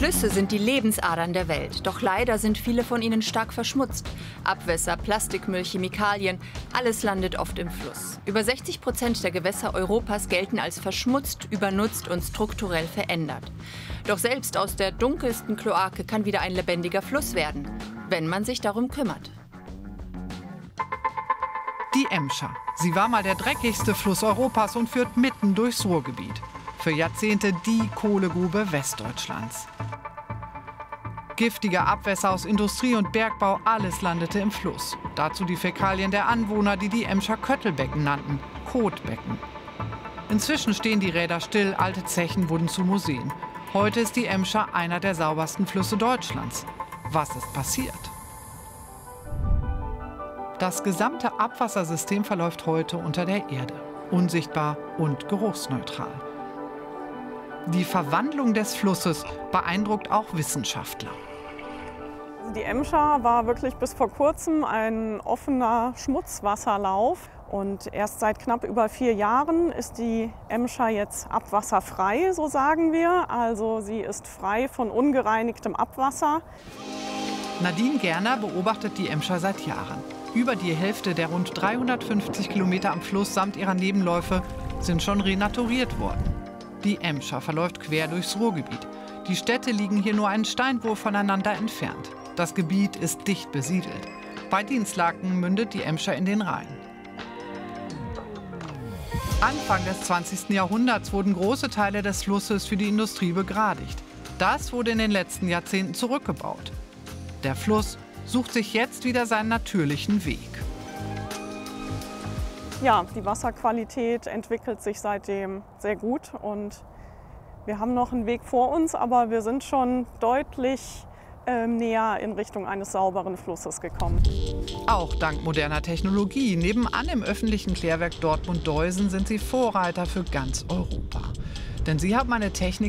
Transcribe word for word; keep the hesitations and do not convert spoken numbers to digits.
Flüsse sind die Lebensadern der Welt, doch leider sind viele von ihnen stark verschmutzt. Abwässer, Plastikmüll, Chemikalien, alles landet oft im Fluss. Über sechzig Prozent der Gewässer Europas gelten als verschmutzt, übernutzt und strukturell verändert. Doch selbst aus der dunkelsten Kloake kann wieder ein lebendiger Fluss werden, wenn man sich darum kümmert. Die Emscher. Sie war mal der dreckigste Fluss Europas und führt mitten durchs Ruhrgebiet. Für Jahrzehnte die Kohlegrube Westdeutschlands. Giftige Abwässer aus Industrie und Bergbau, alles landete im Fluss. Dazu die Fäkalien der Anwohner, die die Emscher Köttelbecken nannten, Kotbecken. Inzwischen stehen die Räder still, alte Zechen wurden zu Museen. Heute ist die Emscher einer der saubersten Flüsse Deutschlands. Was ist passiert? Das gesamte Abwassersystem verläuft heute unter der Erde, unsichtbar und geruchsneutral. Die Verwandlung des Flusses beeindruckt auch Wissenschaftler. Die Emscher war wirklich bis vor kurzem ein offener Schmutzwasserlauf. Und erst seit knapp über vier Jahren ist die Emscher jetzt abwasserfrei, so sagen wir. Also sie ist frei von ungereinigtem Abwasser. Nadine Gerner beobachtet die Emscher seit Jahren. Über die Hälfte der rund dreihundertfünfzig Kilometer am Fluss samt ihrer Nebenläufe sind schon renaturiert worden. Die Emscher verläuft quer durchs Ruhrgebiet. Die Städte liegen hier nur einen Steinwurf voneinander entfernt. Das Gebiet ist dicht besiedelt. Bei Dinslaken mündet die Emscher in den Rhein. Anfang des zwanzigsten Jahrhunderts wurden große Teile des Flusses für die Industrie begradigt. Das wurde in den letzten Jahrzehnten zurückgebaut. Der Fluss sucht sich jetzt wieder seinen natürlichen Weg. Ja, die Wasserqualität entwickelt sich seitdem sehr gut und wir haben noch einen Weg vor uns, aber wir sind schon deutlich äh, näher in Richtung eines sauberen Flusses gekommen. Auch dank moderner Technologie. Nebenan im öffentlichen Klärwerk Dortmund-Deusen sind sie Vorreiter für ganz Europa. Denn sie haben eine Technik